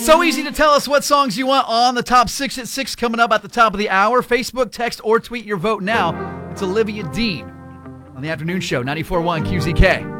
So easy to tell us what songs you want on the top 6 at 6 coming up at the top of the hour. Facebook, text, or tweet your vote now. It's Olivia Dean on the afternoon show, 94.1 QZK.